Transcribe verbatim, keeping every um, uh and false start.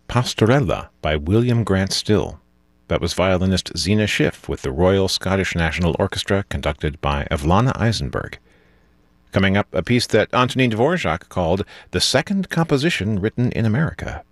Pastorella by William Grant Still. That was violinist Zena Schiff with the Royal Scottish National Orchestra conducted by Evlana Eisenberg. Coming up, a piece that Antonin Dvorak called the second composition written in America.